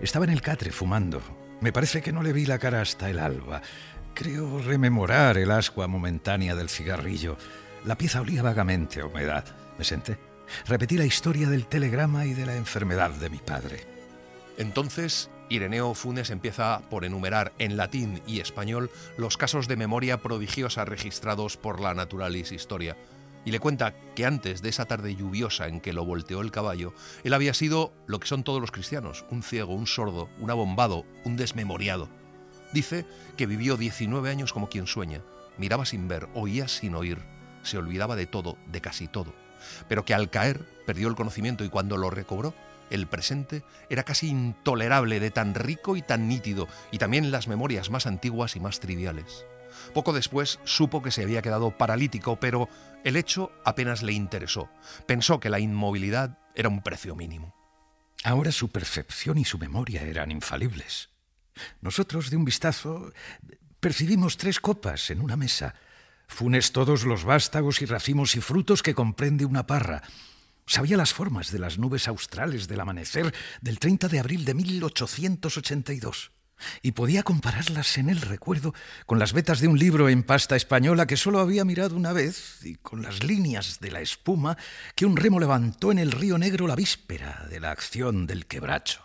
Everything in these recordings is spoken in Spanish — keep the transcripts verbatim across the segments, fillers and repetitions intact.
Estaba en el catre fumando. Me parece que no le vi la cara hasta el alba. Creo rememorar el ascua momentánea del cigarrillo. La pieza olía vagamente a humedad. Me senté. Repetí la historia del telegrama y de la enfermedad de mi padre. Entonces, Ireneo Funes empieza por enumerar en latín y español los casos de memoria prodigiosa registrados por la Naturalis Historia. Y le cuenta que antes de esa tarde lluviosa en que lo volteó el caballo, él había sido lo que son todos los cristianos, un ciego, un sordo, un abombado, un desmemoriado. Dice que vivió diecinueve años como quien sueña, miraba sin ver, oía sin oír, se olvidaba de todo, de casi todo, pero que al caer perdió el conocimiento y cuando lo recobró, el presente era casi intolerable de tan rico y tan nítido, y también las memorias más antiguas y más triviales. Poco después supo que se había quedado paralítico, pero el hecho apenas le interesó. Pensó que la inmovilidad era un precio mínimo. Ahora su percepción y su memoria eran infalibles. Nosotros, de un vistazo, percibimos tres copas en una mesa. Funes todos los vástagos y racimos y frutos que comprende una parra. Sabía las formas de las nubes australes del amanecer del treinta de abril de mil ochocientos ochenta y dos. Y podía compararlas en el recuerdo con las vetas de un libro en pasta española que solo había mirado una vez y con las líneas de la espuma que un remo levantó en el río Negro la víspera de la acción del quebracho.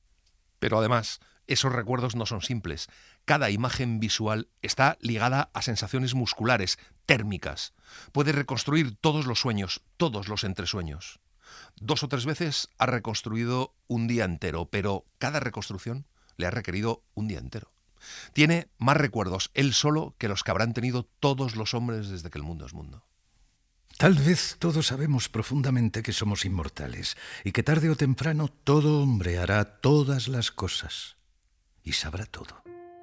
Pero además, esos recuerdos no son simples. Cada imagen visual está ligada a sensaciones musculares, térmicas. Puede reconstruir todos los sueños, todos los entresueños. Dos o tres veces ha reconstruido un día entero, pero cada reconstrucción le ha requerido un día entero. Tiene más recuerdos él solo que los que habrán tenido todos los hombres desde que el mundo es mundo. Tal vez todos sabemos profundamente que somos inmortales y que tarde o temprano todo hombre hará todas las cosas y sabrá todo.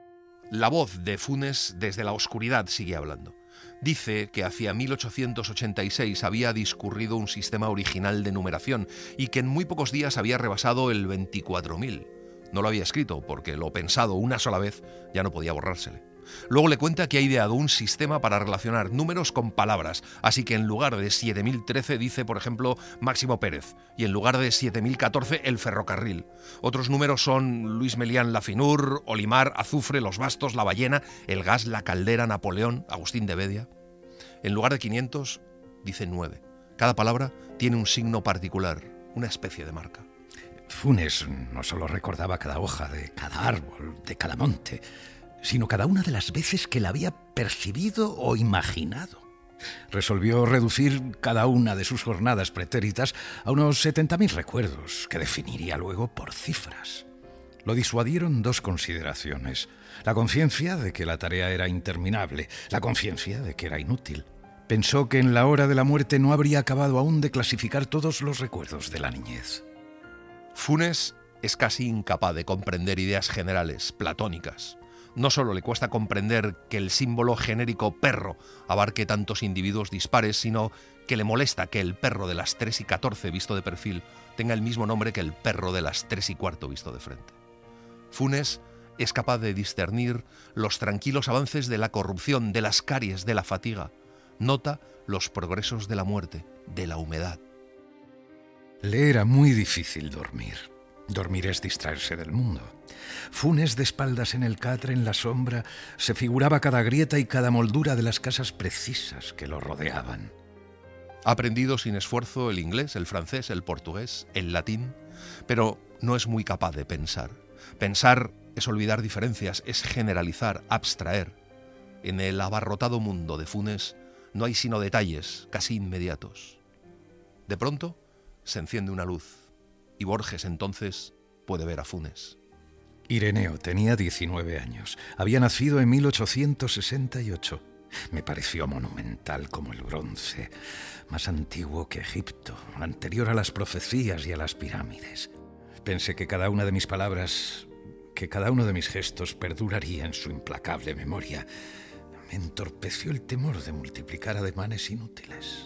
La voz de Funes desde la oscuridad sigue hablando. Dice que hacia mil ochocientos ochenta y seis había discurrido un sistema original de numeración y que en muy pocos días había rebasado el veinticuatro mil. No lo había escrito porque lo pensado una sola vez ya no podía borrársele. Luego le cuenta que ha ideado un sistema para relacionar números con palabras, así que en lugar de siete mil trece dice, por ejemplo, Máximo Pérez, y en lugar de siete mil catorce, el ferrocarril. Otros números son Luis Melián Lafinur, Olimar, Azufre, Los Bastos, La Ballena, el gas, la caldera, Napoleón, Agustín de Bedia. En lugar de quinientos, dice nueve. Cada palabra tiene un signo particular, una especie de marca. Funes no solo recordaba cada hoja de cada árbol, de cada monte, sino cada una de las veces que la había percibido o imaginado. Resolvió reducir cada una de sus jornadas pretéritas a unos setenta mil recuerdos, que definiría luego por cifras. Lo disuadieron dos consideraciones: la conciencia de que la tarea era interminable, la conciencia de que era inútil. Pensó que en la hora de la muerte no habría acabado aún de clasificar todos los recuerdos de la niñez. Funes es casi incapaz de comprender ideas generales, platónicas. No solo le cuesta comprender que el símbolo genérico perro abarque tantos individuos dispares, sino que le molesta que el perro de las tres y catorce visto de perfil tenga el mismo nombre que el perro de las tres y cuarto visto de frente. Funes es capaz de discernir los tranquilos avances de la corrupción, de las caries, de la fatiga. Nota los progresos de la muerte, de la humedad. Le era muy difícil dormir. Dormir es distraerse del mundo. Funes, de espaldas en el catre, en la sombra, se figuraba cada grieta y cada moldura de las casas precisas que lo rodeaban. Ha aprendido sin esfuerzo el inglés, el francés, el portugués, el latín, pero no es muy capaz de pensar. Pensar es olvidar diferencias, es generalizar, abstraer. En el abarrotado mundo de Funes no hay sino detalles casi inmediatos. De pronto se enciende una luz y Borges entonces puede ver a Funes. Ireneo tenía diecinueve años. Había nacido en mil ochocientos sesenta y ocho. Me pareció monumental como el bronce, más antiguo que Egipto, anterior a las profecías y a las pirámides. Pensé que cada una de mis palabras, que cada uno de mis gestos perduraría en su implacable memoria. Me entorpeció el temor de multiplicar ademanes inútiles.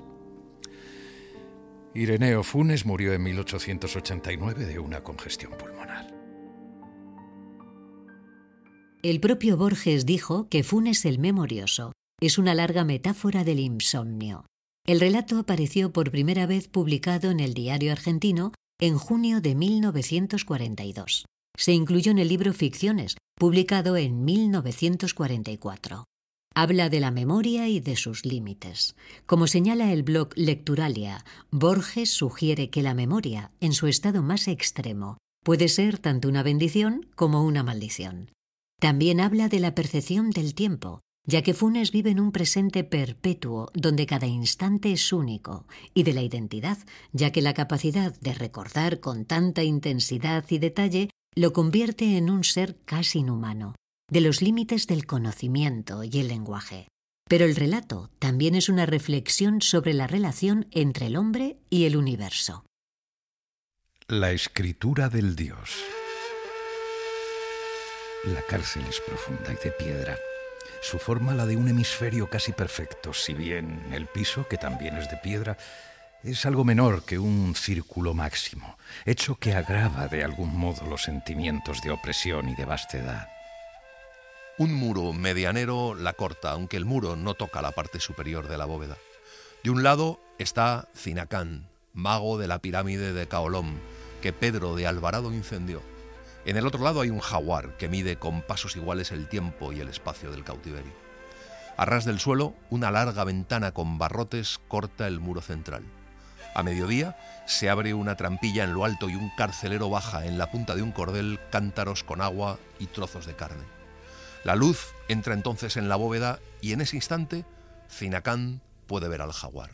Ireneo Funes murió en mil ochocientos ochenta y nueve de una congestión pulmonar. El propio Borges dijo que Funes el Memorioso es una larga metáfora del insomnio. El relato apareció por primera vez publicado en el Diario Argentino en junio de mil novecientos cuarenta y dos. Se incluyó en el libro Ficciones, publicado en mil novecientos cuarenta y cuatro. Habla de la memoria y de sus límites. Como señala el blog Lecturalia, Borges sugiere que la memoria, en su estado más extremo, puede ser tanto una bendición como una maldición. También habla de la percepción del tiempo, ya que Funes vive en un presente perpetuo donde cada instante es único, y de la identidad, ya que la capacidad de recordar con tanta intensidad y detalle lo convierte en un ser casi inhumano, de los límites del conocimiento y el lenguaje. Pero el relato también es una reflexión sobre la relación entre el hombre y el universo. La escritura del Dios. La cárcel es profunda y de piedra. Su forma la de un hemisferio casi perfecto, si bien el piso, que también es de piedra, es algo menor que un círculo máximo, hecho que agrava de algún modo los sentimientos de opresión y de vastedad. Un muro medianero la corta, aunque el muro no toca la parte superior de la bóveda. De un lado está Cinacán, mago de la pirámide de Caolom, que Pedro de Alvarado incendió. En el otro lado hay un jaguar que mide con pasos iguales el tiempo y el espacio del cautiverio. A ras del suelo, una larga ventana con barrotes corta el muro central. A mediodía se abre una trampilla en lo alto y un carcelero baja en la punta de un cordel cántaros con agua y trozos de carne. La luz entra entonces en la bóveda y en ese instante Cinacán puede ver al jaguar.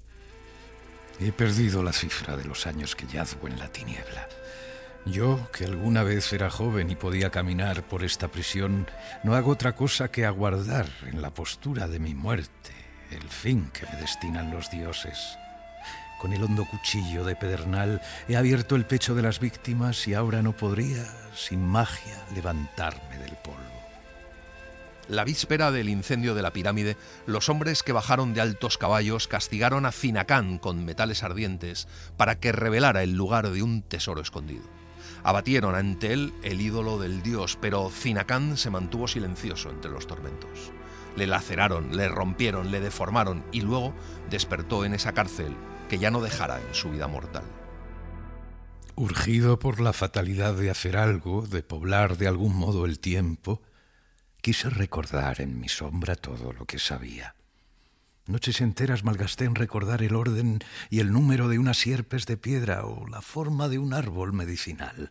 He perdido la cifra de los años que yazgo en la tiniebla. Yo, que alguna vez era joven y podía caminar por esta prisión, no hago otra cosa que aguardar en la postura de mi muerte el fin que me destinan los dioses. Con el hondo cuchillo de pedernal he abierto el pecho de las víctimas y ahora no podría, sin magia, levantarme del polvo. La víspera del incendio de la pirámide, los hombres que bajaron de altos caballos castigaron a Cinacán con metales ardientes para que revelara el lugar de un tesoro escondido. Abatieron ante él el ídolo del dios, pero Cinacán se mantuvo silencioso entre los tormentos. Le laceraron, le rompieron, le deformaron y luego despertó en esa cárcel que ya no dejará en su vida mortal. Urgido por la fatalidad de hacer algo, de poblar de algún modo el tiempo, quise recordar en mi sombra todo lo que sabía. Noches enteras malgasté en recordar el orden y el número de unas sierpes de piedra o la forma de un árbol medicinal.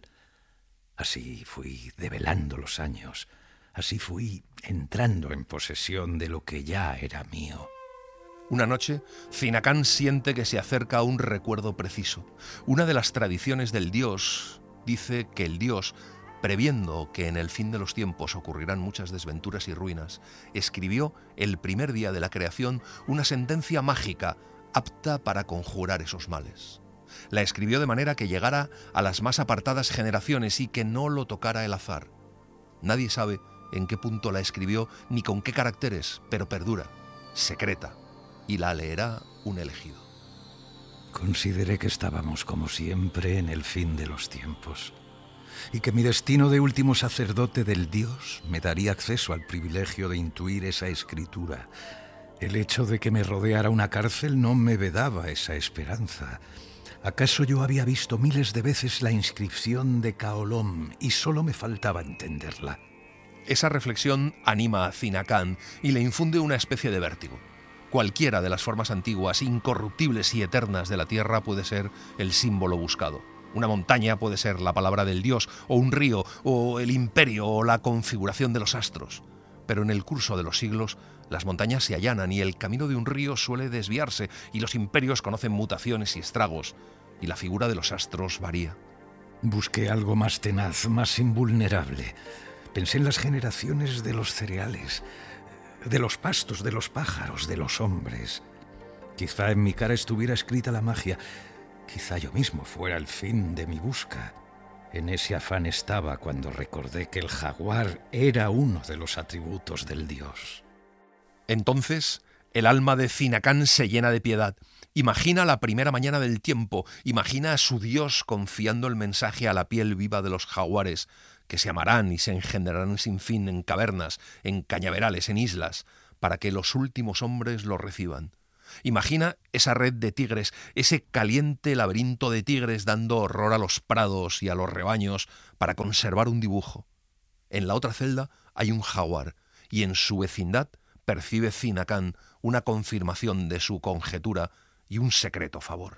Así fui develando los años, así fui entrando en posesión de lo que ya era mío. Una noche, Cinacán siente que se acerca a un recuerdo preciso. Una de las tradiciones del dios dice que el dios, previendo que en el fin de los tiempos ocurrirán muchas desventuras y ruinas, escribió el primer día de la creación una sentencia mágica apta para conjurar esos males. La escribió de manera que llegara a las más apartadas generaciones y que no lo tocara el azar. Nadie sabe en qué punto la escribió ni con qué caracteres, pero perdura, secreta, y la leerá un elegido. Consideré que estábamos como siempre en el fin de los tiempos y que mi destino de último sacerdote del Dios me daría acceso al privilegio de intuir esa escritura. El hecho de que me rodeara una cárcel no me vedaba esa esperanza. ¿Acaso yo había visto miles de veces la inscripción de Caolom y solo me faltaba entenderla? Esa reflexión anima a Cinacán y le infunde una especie de vértigo. Cualquiera de las formas antiguas, incorruptibles y eternas de la tierra puede ser el símbolo buscado. Una montaña puede ser la palabra del dios, o un río, o el imperio, o la configuración de los astros. Pero en el curso de los siglos, las montañas se allanan y el camino de un río suele desviarse, y los imperios conocen mutaciones y estragos, y la figura de los astros varía. Busqué algo más tenaz, más invulnerable. Pensé en las generaciones de los cereales, de los pastos, de los pájaros, de los hombres. Quizá en mi cara estuviera escrita la magia. Quizá yo mismo fuera el fin de mi busca. En ese afán estaba cuando recordé que el jaguar era uno de los atributos del dios. Entonces, el alma de Cinacán se llena de piedad. Imagina la primera mañana del tiempo, imagina a su dios confiando el mensaje a la piel viva de los jaguares, que se amarán y se engendrarán sin fin en cavernas, en cañaverales, en islas, para que los últimos hombres los reciban. Imagina esa red de tigres, ese caliente laberinto de tigres dando horror a los prados y a los rebaños para conservar un dibujo. En la otra celda hay un jaguar, y en su vecindad percibe Cinacán una confirmación de su conjetura y un secreto favor.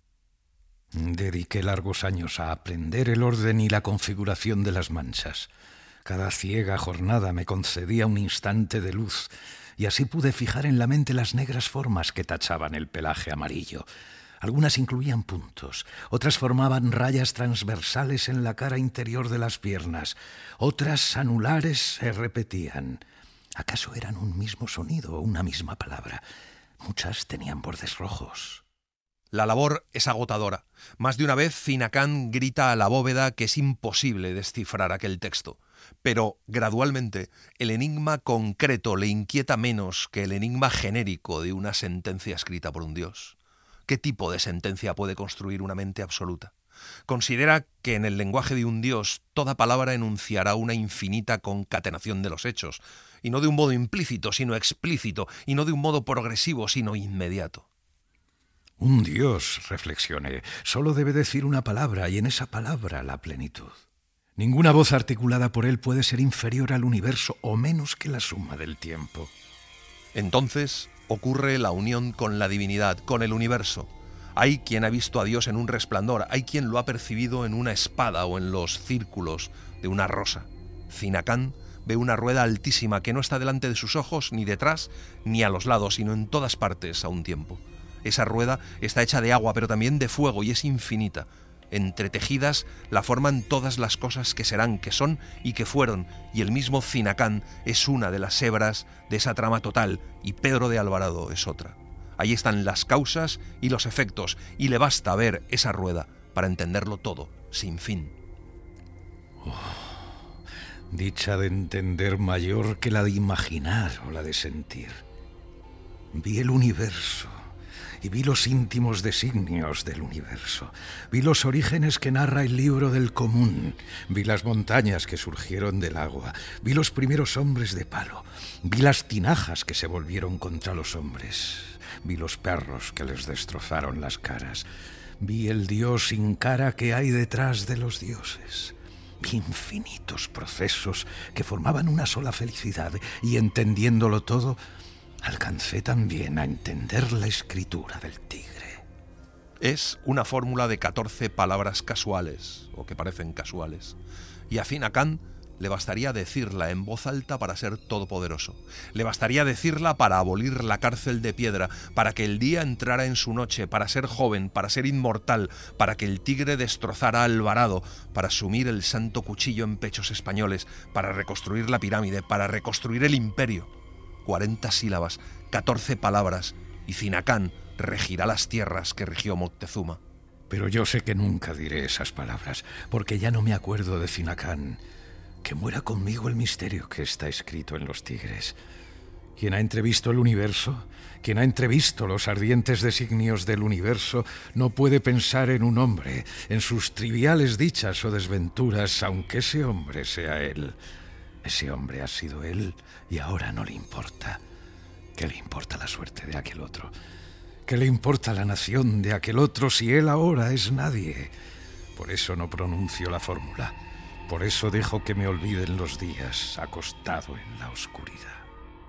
Dediqué largos años a aprender el orden y la configuración de las manchas. Cada ciega jornada me concedía un instante de luz, y así pude fijar en la mente las negras formas que tachaban el pelaje amarillo. Algunas incluían puntos, otras formaban rayas transversales en la cara interior de las piernas, otras anulares se repetían. ¿Acaso eran un mismo sonido o una misma palabra? Muchas tenían bordes rojos. La labor es agotadora. Más de una vez Cinacán grita a la bóveda que es imposible descifrar aquel texto. Pero, gradualmente, el enigma concreto le inquieta menos que el enigma genérico de una sentencia escrita por un dios. ¿Qué tipo de sentencia puede construir una mente absoluta? Considera que en el lenguaje de un dios toda palabra enunciará una infinita concatenación de los hechos, y no de un modo implícito, sino explícito, y no de un modo progresivo, sino inmediato. Un dios, reflexioné, solo debe decir una palabra, y en esa palabra la plenitud. Ninguna voz articulada por él puede ser inferior al universo o menos que la suma del tiempo. Entonces ocurre la unión con la divinidad, con el universo. Hay quien ha visto a Dios en un resplandor, hay quien lo ha percibido en una espada o en los círculos de una rosa. Cinacán ve una rueda altísima que no está delante de sus ojos, ni detrás, ni a los lados, sino en todas partes a un tiempo. Esa rueda está hecha de agua, pero también de fuego, y es infinita. Entretejidas la forman todas las cosas que serán, que son y que fueron, y el mismo Cinacán es una de las hebras de esa trama total, y Pedro de Alvarado es otra. Ahí están las causas y los efectos, y le basta ver esa rueda para entenderlo todo, sin fin. Oh, dicha de entender mayor que la de imaginar o la de sentir. Vi el universo. Y vi los íntimos designios del universo. Vi los orígenes que narra el libro del común. Vi las montañas que surgieron del agua. Vi los primeros hombres de palo. Vi las tinajas que se volvieron contra los hombres. Vi los perros que les destrozaron las caras. Vi el dios sin cara que hay detrás de los dioses. Vi infinitos procesos que formaban una sola felicidad, y entendiéndolo todo, alcancé también a entender la escritura del tigre. Es una fórmula de catorce palabras casuales, o que parecen casuales, y a Cinacán le bastaría decirla en voz alta para ser todopoderoso. Le bastaría decirla para abolir la cárcel de piedra, para que el día entrara en su noche, para ser joven, para ser inmortal, para que el tigre destrozara a Alvarado, para sumir el santo cuchillo en pechos españoles, para reconstruir la pirámide, para reconstruir el imperio. Cuarenta sílabas, catorce palabras, y Cinacán regirá las tierras que rigió Moctezuma. Pero yo sé que nunca diré esas palabras, porque ya no me acuerdo de Cinacán. Que muera conmigo el misterio que está escrito en los tigres. Quien ha entrevisto el universo, quien ha entrevisto los ardientes designios del universo, no puede pensar en un hombre, en sus triviales dichas o desventuras, aunque ese hombre sea él. Ese hombre ha sido él y ahora no le importa. ¿Qué le importa la suerte de aquel otro? ¿Qué le importa la nación de aquel otro si él ahora es nadie? Por eso no pronuncio la fórmula. Por eso dejo que me olviden los días acostado en la oscuridad.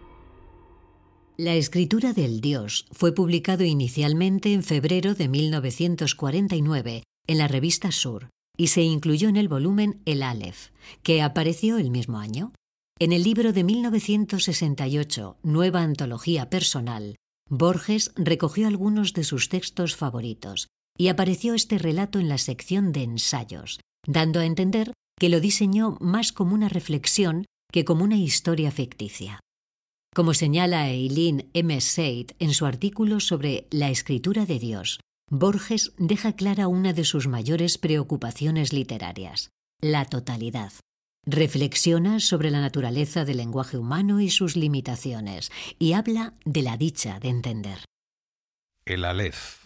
La escritura del dios fue publicado inicialmente en febrero de mil novecientos cuarenta y nueve en la revista Sur, y se incluyó en el volumen El Aleph, que apareció el mismo año. En el libro de mil novecientos sesenta y ocho, Nueva Antología Personal, Borges recogió algunos de sus textos favoritos, y apareció este relato en la sección de ensayos, dando a entender que lo diseñó más como una reflexión que como una historia ficticia. Como señala Eileen M. Seid en su artículo sobre la escritura de Dios, Borges deja clara una de sus mayores preocupaciones literarias, la totalidad. Reflexiona sobre la naturaleza del lenguaje humano y sus limitaciones, y habla de la dicha de entender. El Aleph.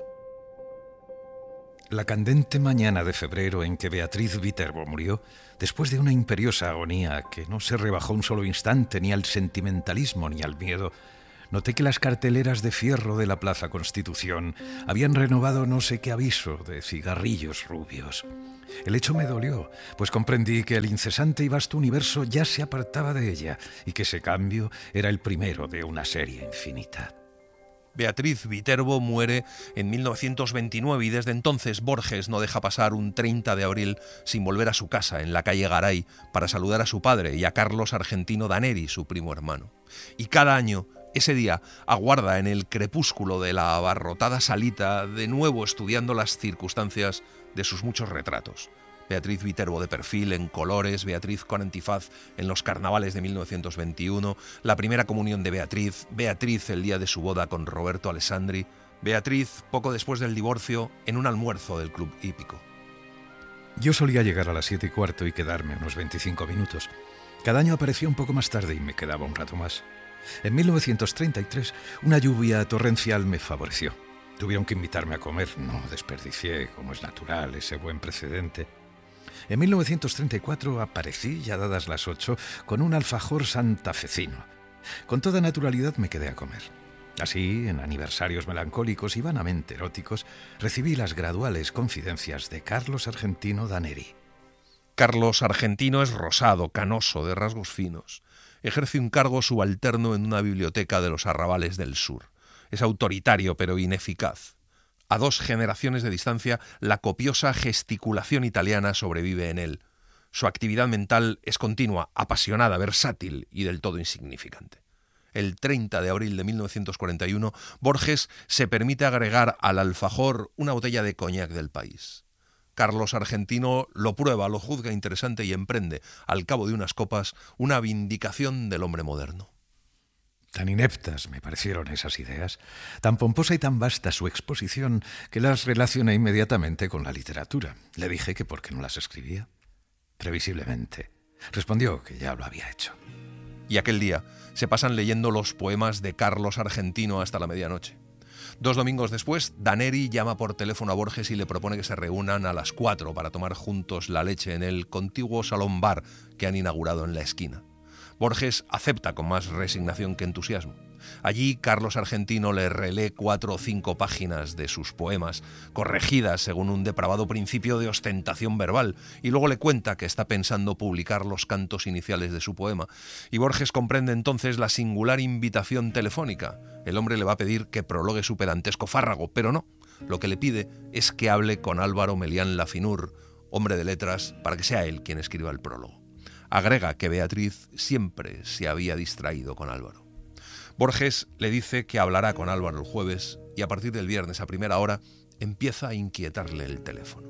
La candente mañana de febrero en que Beatriz Viterbo murió, después de una imperiosa agonía que no se rebajó un solo instante ni al sentimentalismo ni al miedo, Noté que las carteleras de fierro de la Plaza Constitución habían renovado no sé qué aviso de cigarrillos rubios. El hecho me dolió, pues comprendí que el incesante y vasto universo ya se apartaba de ella y que ese cambio era el primero de una serie infinita. Beatriz Viterbo muere en mil novecientos veintinueve y desde entonces Borges no deja pasar un treinta de abril sin volver a su casa en la calle Garay para saludar a su padre y a Carlos Argentino Daneri, su primo hermano. Y cada año, ese día, aguarda en el crepúsculo de la abarrotada salita, de nuevo estudiando las circunstancias de sus muchos retratos. Beatriz Viterbo de perfil, en colores, Beatriz con antifaz en los carnavales de mil novecientos veintiuno, la primera comunión de Beatriz, Beatriz el día de su boda con Roberto Alessandri, Beatriz poco después del divorcio en un almuerzo del Club Hípico. Yo solía llegar a las siete y cuarto y quedarme unos veinticinco minutos. Cada año aparecía un poco más tarde y me quedaba un rato más. En mil novecientos treinta y tres, una lluvia torrencial me favoreció. Tuvieron que invitarme a comer, no desperdicié, como es natural, ese buen precedente. En mil novecientos treinta y cuatro aparecí, ya dadas las ocho, con un alfajor santafesino. Con toda naturalidad me quedé a comer. Así, en aniversarios melancólicos y vanamente eróticos, recibí las graduales confidencias de Carlos Argentino Daneri. Carlos Argentino es rosado, canoso, de rasgos finos. Ejerce un cargo subalterno en una biblioteca de los arrabales del sur. Es autoritario pero ineficaz. A dos generaciones de distancia, la copiosa gesticulación italiana sobrevive en él. Su actividad mental es continua, apasionada, versátil y del todo insignificante. El treinta de abril de mil novecientos cuarenta y uno, Borges se permite agregar al alfajor una botella de coñac del país. Carlos Argentino lo prueba, lo juzga interesante y emprende, al cabo de unas copas, una vindicación del hombre moderno. Tan ineptas me parecieron esas ideas, tan pomposa y tan vasta su exposición, que las relacioné inmediatamente con la literatura. Le dije que por qué no las escribía. Previsiblemente, respondió que ya lo había hecho. Y aquel día se pasan leyendo los poemas de Carlos Argentino hasta la medianoche. Dos domingos después, Daneri llama por teléfono a Borges y le propone que se reúnan a las cuatro para tomar juntos la leche en el contiguo salón bar que han inaugurado en la esquina. Borges acepta con más resignación que entusiasmo. Allí, Carlos Argentino le relee cuatro o cinco páginas de sus poemas, corregidas según un depravado principio de ostentación verbal, y luego le cuenta que está pensando publicar los cantos iniciales de su poema. Y Borges comprende entonces la singular invitación telefónica. El hombre le va a pedir que prologue su pedantesco fárrago, pero no. Lo que le pide es que hable con Álvaro Melián Lafinur, hombre de letras, para que sea él quien escriba el prólogo. Agrega que Beatriz siempre se había distraído con Álvaro. Borges le dice que hablará con Álvaro el jueves y a partir del viernes a primera hora empieza a inquietarle el teléfono.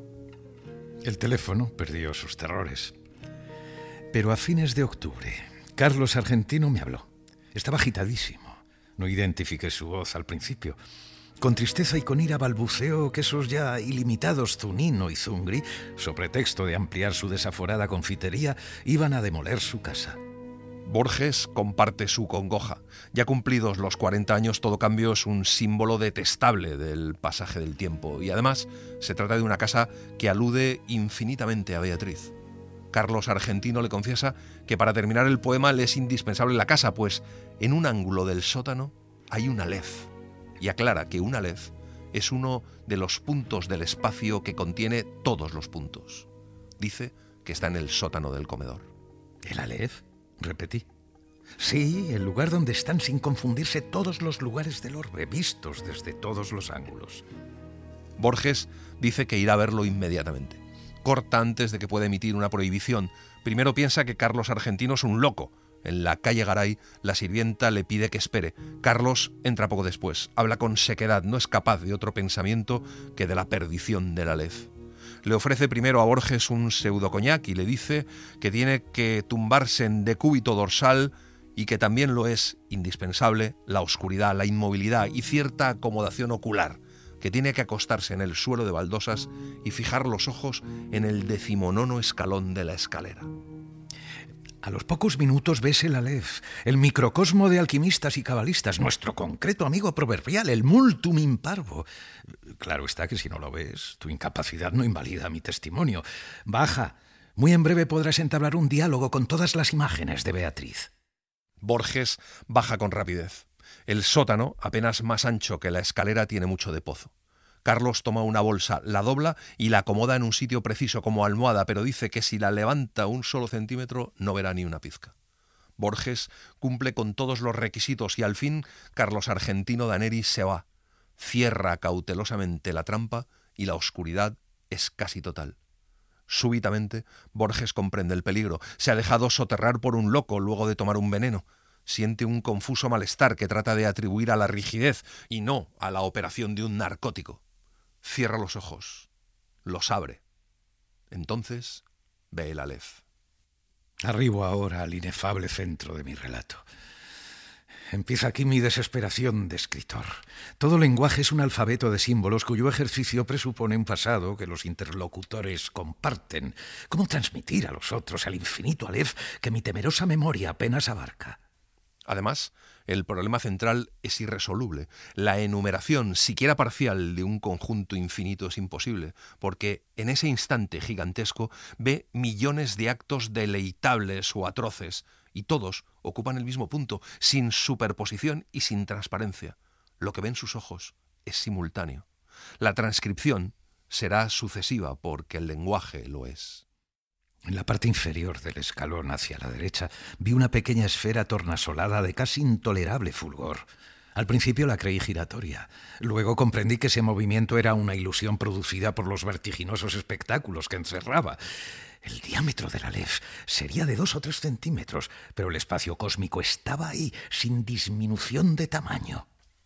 El teléfono perdió sus terrores. Pero a fines de octubre, Carlos Argentino me habló. Estaba agitadísimo. No identifiqué su voz al principio. Con tristeza y con ira balbuceó que esos ya ilimitados Zunino y Zungri, so pretexto de ampliar su desaforada confitería, iban a demoler su casa. Borges comparte su congoja. Ya cumplidos los cuarenta años, todo cambio es un símbolo detestable del pasaje del tiempo. Y además, se trata de una casa que alude infinitamente a Beatriz. Carlos Argentino le confiesa que para terminar el poema le es indispensable la casa, pues en un ángulo del sótano hay un alef. Y aclara que un alef es uno de los puntos del espacio que contiene todos los puntos. Dice que está en el sótano del comedor. ¿El alef? Repetí. Sí, el lugar donde están sin confundirse todos los lugares del orbe, vistos desde todos los ángulos. Borges dice que irá a verlo inmediatamente. Corta antes de que pueda emitir una prohibición. Primero piensa que Carlos Argentino es un loco. En la calle Garay, la sirvienta le pide que espere. Carlos entra poco después. Habla con sequedad, no es capaz de otro pensamiento que de la perdición del alef. Le ofrece primero a Borges un pseudo coñac y le dice que tiene que tumbarse en decúbito dorsal y que también lo es indispensable la oscuridad, la inmovilidad y cierta acomodación ocular, que tiene que acostarse en el suelo de baldosas y fijar los ojos en el decimonono escalón de la escalera. A los pocos minutos ves el alef, el microcosmo de alquimistas y cabalistas, nuestro concreto amigo proverbial, el multum in parvo. Claro está que si no lo ves, tu incapacidad no invalida mi testimonio. Baja, muy en breve podrás entablar un diálogo con todas las imágenes de Beatriz. Borges baja con rapidez. El sótano, apenas más ancho que la escalera, tiene mucho de pozo. Carlos toma una bolsa, la dobla y la acomoda en un sitio preciso como almohada, pero dice que si la levanta un solo centímetro no verá ni una pizca. Borges cumple con todos los requisitos y al fin Carlos Argentino Daneris se va. Cierra cautelosamente la trampa y la oscuridad es casi total. Súbitamente, Borges comprende el peligro. Se ha dejado soterrar por un loco luego de tomar un veneno. Siente un confuso malestar que trata de atribuir a la rigidez y no a la operación de un narcótico. Cierra los ojos, los abre. Entonces ve el Aleph. Arribo ahora al inefable centro de mi relato. Empieza aquí mi desesperación de escritor. Todo lenguaje es un alfabeto de símbolos cuyo ejercicio presupone un pasado que los interlocutores comparten. ¿Cómo transmitir a los otros el infinito Aleph que mi temerosa memoria apenas abarca? Además, el problema central es irresoluble. La enumeración, siquiera parcial, de un conjunto infinito es imposible, porque en ese instante gigantesco ve millones de actos deleitables o atroces, y todos ocupan el mismo punto, sin superposición y sin transparencia. Lo que ven sus ojos es simultáneo. La transcripción será sucesiva porque el lenguaje lo es. En la parte inferior del escalón hacia la derecha vi una pequeña esfera tornasolada de casi intolerable fulgor. Al principio la creí giratoria. Luego comprendí que ese movimiento era una ilusión producida por los vertiginosos espectáculos que encerraba. El diámetro del Aleph sería de dos o tres centímetros, pero el espacio cósmico estaba ahí, sin disminución de tamaño.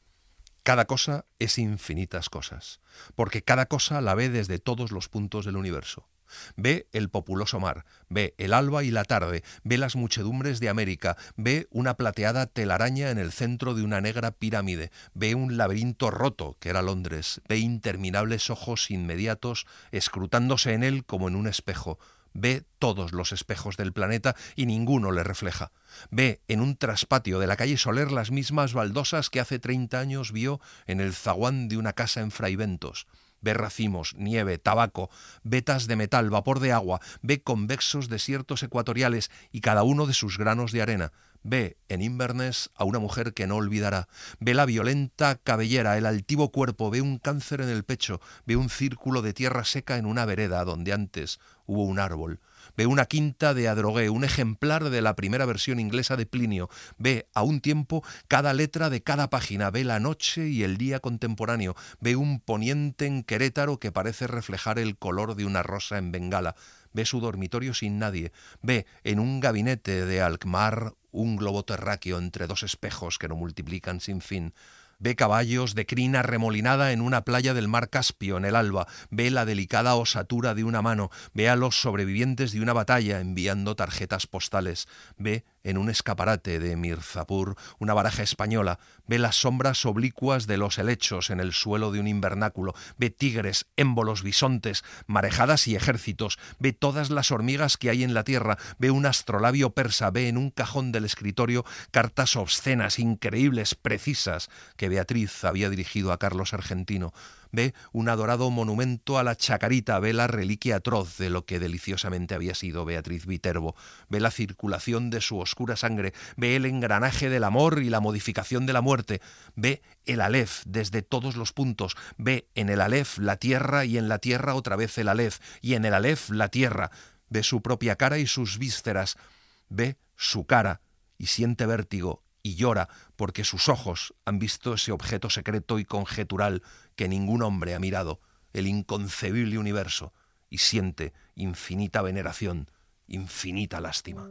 Cada cosa es infinitas cosas, porque cada cosa la ve desde todos los puntos del universo. Ve el populoso mar, ve el alba y la tarde, ve las muchedumbres de América, ve una plateada telaraña en el centro de una negra pirámide, ve un laberinto roto, que era Londres, ve interminables ojos inmediatos escrutándose en él como en un espejo, ve todos los espejos del planeta y ninguno le refleja. Ve en un traspatio de la calle Soler las mismas baldosas que hace treinta años vio en el zaguán de una casa en Fraiventos. Ve racimos, nieve, tabaco, vetas de metal, vapor de agua, ve convexos desiertos ecuatoriales y cada uno de sus granos de arena. Ve en Inverness a una mujer que no olvidará. Ve la violenta cabellera, el altivo cuerpo, ve un cáncer en el pecho, ve un círculo de tierra seca en una vereda donde antes hubo un árbol. Ve una quinta de Adrogué, un ejemplar de la primera versión inglesa de Plinio. Ve a un tiempo cada letra de cada página. Ve la noche y el día contemporáneo. Ve un poniente en Querétaro que parece reflejar el color de una rosa en Bengala. Ve su dormitorio sin nadie. Ve en un gabinete de Alkmaar un globo terráqueo entre dos espejos que no multiplican sin fin. Ve caballos de crina remolinada en una playa del mar Caspio en el alba. Ve la delicada osatura de una mano. Ve a los sobrevivientes de una batalla enviando tarjetas postales. Ve en un escaparate de Mirzapur una baraja española. Ve las sombras oblicuas de los helechos en el suelo de un invernáculo. Ve tigres, émbolos, bisontes, marejadas y ejércitos. Ve todas las hormigas que hay en la tierra. Ve un astrolabio persa. Ve en un cajón del escritorio cartas obscenas, increíbles, precisas, que Beatriz había dirigido a Carlos Argentino. Ve un adorado monumento a la chacarita, ve la reliquia atroz de lo que deliciosamente había sido Beatriz Viterbo, ve la circulación de su oscura sangre, ve el engranaje del amor y la modificación de la muerte, ve el Aleph desde todos los puntos, ve en el Aleph la tierra y en la tierra otra vez el Aleph, y en el Aleph la tierra, ve su propia cara y sus vísceras, ve su cara y siente vértigo, y llora porque sus ojos han visto ese objeto secreto y conjetural que ningún hombre ha mirado, el inconcebible universo, y siente infinita veneración, infinita lástima.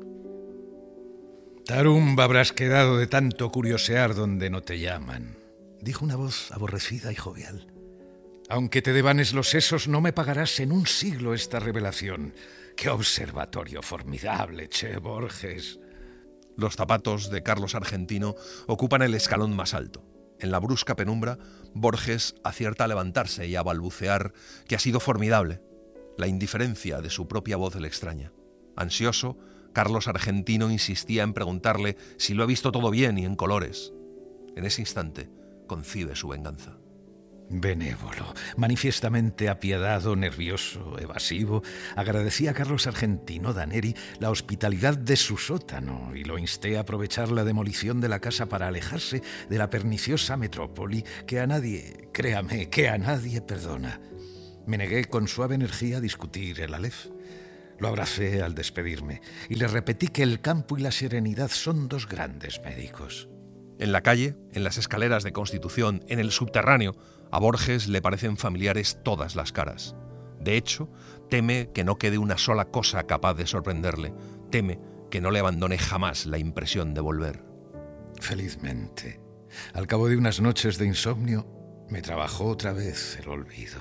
Tarumba habrás quedado de tanto curiosear donde no te llaman, dijo una voz aborrecida y jovial. Aunque te devanes los sesos, no me pagarás en un siglo esta revelación. ¡Qué observatorio formidable, che Borges! Los zapatos de Carlos Argentino ocupan el escalón más alto. En la brusca penumbra, Borges acierta a levantarse y a balbucear que ha sido formidable. La indiferencia de su propia voz le extraña. Ansioso, Carlos Argentino insistía en preguntarle si lo ha visto todo bien y en colores. En ese instante, concibe su venganza. Benévolo, manifiestamente apiadado, nervioso, evasivo, agradecía a Carlos Argentino Daneri la hospitalidad de su sótano y lo insté a aprovechar la demolición de la casa para alejarse de la perniciosa metrópoli que a nadie, créame, que a nadie perdona. Me negué con suave energía a discutir el Aleph. Lo abracé al despedirme y le repetí que el campo y la serenidad son dos grandes médicos. En la calle, en las escaleras de Constitución, en el subterráneo, a Borges le parecen familiares todas las caras. De hecho, teme que no quede una sola cosa capaz de sorprenderle. Teme que no le abandone jamás la impresión de volver. Felizmente, al cabo de unas noches de insomnio, me trabajó otra vez el olvido.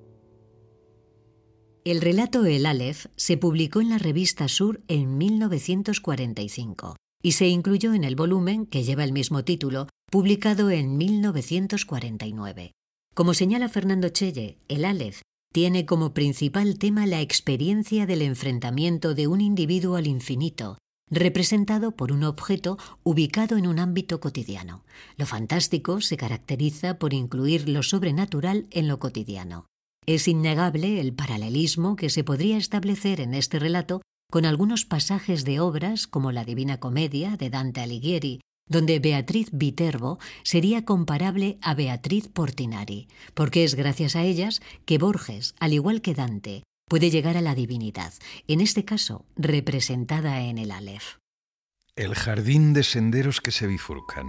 El relato El Aleph se publicó en la revista Sur en mil novecientos cuarenta y cinco y se incluyó en el volumen que lleva el mismo título, publicado en mil novecientos cuarenta y nueve. Como señala Fernando Chelle, El Aleph tiene como principal tema la experiencia del enfrentamiento de un individuo al infinito, representado por un objeto ubicado en un ámbito cotidiano. Lo fantástico se caracteriza por incluir lo sobrenatural en lo cotidiano. Es innegable el paralelismo que se podría establecer en este relato con algunos pasajes de obras como la Divina Comedia de Dante Alighieri, donde Beatriz Viterbo sería comparable a Beatriz Portinari, porque es gracias a ellas que Borges, al igual que Dante, puede llegar a la divinidad, en este caso representada en el Aleph. El jardín de senderos que se bifurcan.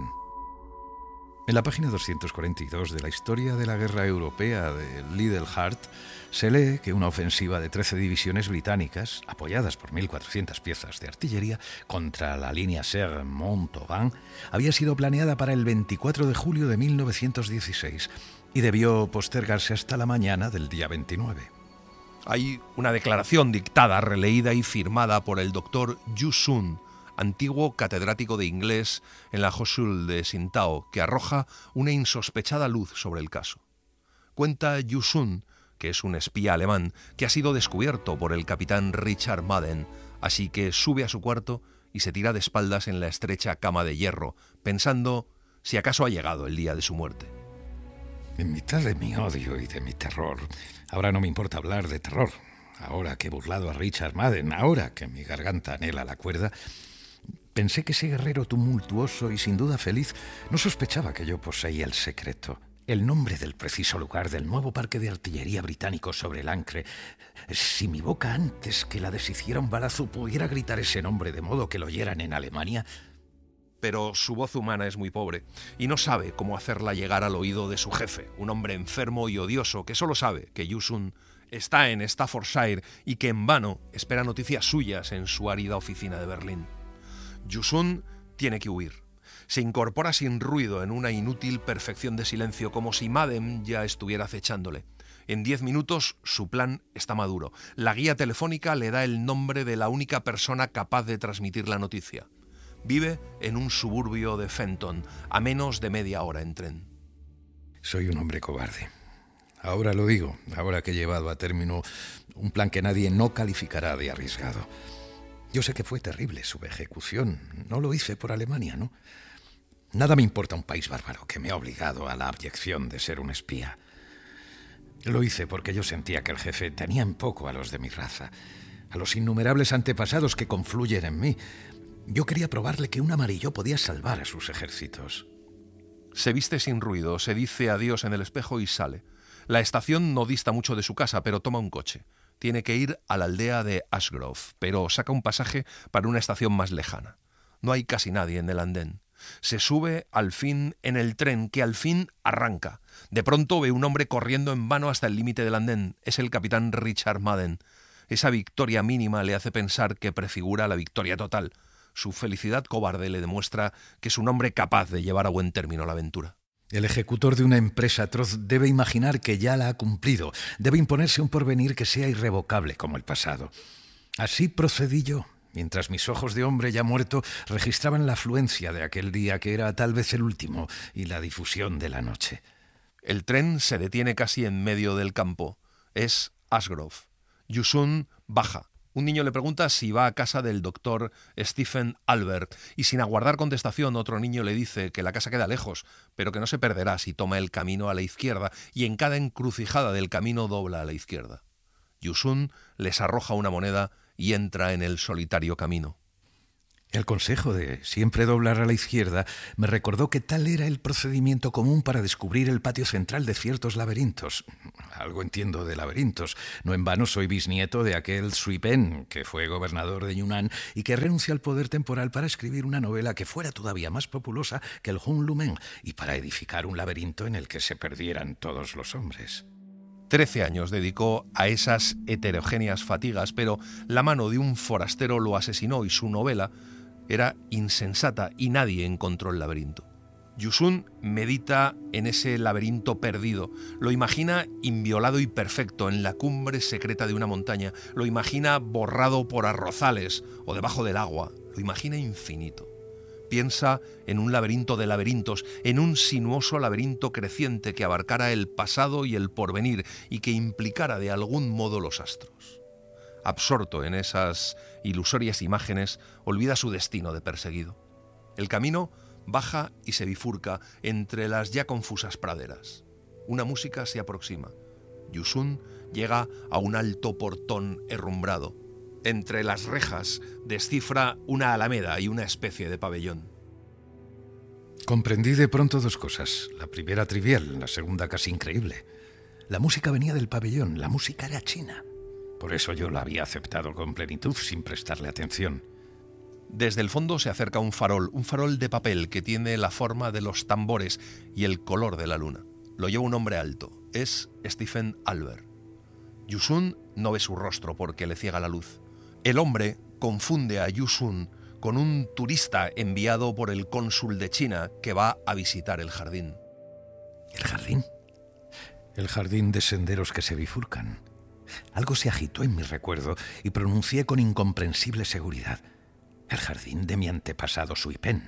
En la página doscientos cuarenta y dos de la historia de la guerra europea de Little Heart se lee que una ofensiva de trece divisiones británicas, apoyadas por mil cuatrocientas piezas de artillería contra la línea Serre-Montauban, había sido planeada para el veinticuatro de julio de mil novecientos dieciséis y debió postergarse hasta la mañana del día veintinueve. Hay una declaración dictada, releída y firmada por el doctor Yu Sun, antiguo catedrático de inglés en la Hochschule de Tsingtao, que arroja una insospechada luz sobre el caso. Cuenta Yu Sun, que es un espía alemán, que ha sido descubierto por el capitán Richard Madden, así que sube a su cuarto y se tira de espaldas en la estrecha cama de hierro, pensando si acaso ha llegado el día de su muerte. En mitad de mi odio y de mi terror, ahora no me importa hablar de terror. Ahora que he burlado a Richard Madden, ahora que mi garganta anhela la cuerda, pensé que ese guerrero tumultuoso y sin duda feliz no sospechaba que yo poseía el secreto, el nombre del preciso lugar del nuevo parque de artillería británico sobre el Ancre. Si mi boca, antes que la deshiciera un balazo, pudiera gritar ese nombre de modo que lo oyeran en Alemania. Pero su voz humana es muy pobre y no sabe cómo hacerla llegar al oído de su jefe, un hombre enfermo y odioso que solo sabe que Yu Sun está en Staffordshire y que en vano espera noticias suyas en su árida oficina de Berlín. Yu Sun tiene que huir. Se incorpora sin ruido en una inútil perfección de silencio, como si Madden ya estuviera acechándole. En diez minutos su plan está maduro. La guía telefónica le da el nombre de la única persona capaz de transmitir la noticia. Vive en un suburbio de Fenton, a menos de media hora en tren. Soy un hombre cobarde. Ahora lo digo, ahora que he llevado a término un plan que nadie no calificará de arriesgado. Yo sé que fue terrible su ejecución. No lo hice por Alemania, ¿no? Nada me importa un país bárbaro que me ha obligado a la abyección de ser un espía. Lo hice porque yo sentía que el jefe tenía en poco a los de mi raza, a los innumerables antepasados que confluyen en mí. Yo quería probarle que un amarillo podía salvar a sus ejércitos. Se viste sin ruido, se dice adiós en el espejo y sale. La estación no dista mucho de su casa, pero toma un coche. Tiene que ir a la aldea de Ashgrove, pero saca un pasaje para una estación más lejana. No hay casi nadie en el andén. Se sube al fin en el tren, que al fin arranca. De pronto ve un hombre corriendo en vano hasta el límite del andén. Es el capitán Richard Madden. Esa victoria mínima le hace pensar que prefigura la victoria total. Su felicidad cobarde le demuestra que es un hombre capaz de llevar a buen término la aventura. El ejecutor de una empresa atroz debe imaginar que ya la ha cumplido. Debe imponerse un porvenir que sea irrevocable como el pasado. Así procedí yo, mientras mis ojos de hombre ya muerto registraban la afluencia de aquel día que era tal vez el último y la difusión de la noche. El tren se detiene casi en medio del campo. Es Ashgrove. Yu Sun baja, Un niño le pregunta si va a casa del doctor Stephen Albert y sin aguardar contestación otro niño le dice que la casa queda lejos, pero que no se perderá si toma el camino a la izquierda y en cada encrucijada del camino dobla a la izquierda. Yusun les arroja una moneda y entra en el solitario camino. El consejo de siempre doblar a la izquierda me recordó que tal era el procedimiento común para descubrir el patio central de ciertos laberintos. Algo entiendo de laberintos. No en vano soy bisnieto de aquel Sui Pen, que fue gobernador de Yunnan y que renunció al poder temporal para escribir una novela que fuera todavía más populosa que el Hun Lumen y para edificar un laberinto en el que se perdieran todos los hombres. Trece años dedicó a esas heterogéneas fatigas, pero la mano de un forastero lo asesinó y su novela era insensata y nadie encontró el laberinto. Yusun medita en ese laberinto perdido, lo imagina inviolado y perfecto en la cumbre secreta de una montaña, lo imagina borrado por arrozales o debajo del agua, lo imagina infinito. Piensa en un laberinto de laberintos, en un sinuoso laberinto creciente que abarcara el pasado y el porvenir y que implicara de algún modo los astros. Absorto en esas ilusorias imágenes, olvida su destino de perseguido. El camino baja y se bifurca entre las ya confusas praderas. Una música se aproxima. Yusun llega a un alto portón herrumbrado. Entre las rejas descifra una alameda y una especie de pabellón. Comprendí de pronto dos cosas. La primera trivial, la segunda casi increíble. La música venía del pabellón, la música era china. Por eso yo la había aceptado con plenitud, sin prestarle atención. Desde el fondo se acerca un farol, un farol de papel que tiene la forma de los tambores y el color de la luna. Lo lleva un hombre alto, es Stephen Albert. Yusun no ve su rostro porque le ciega la luz. El hombre confunde a Yusun con un turista enviado por el cónsul de China que va a visitar el jardín. ¿El jardín? El jardín de senderos que se bifurcan. Algo se agitó en mi recuerdo y pronuncié con incomprensible seguridad. El jardín de mi antepasado Sui Pen.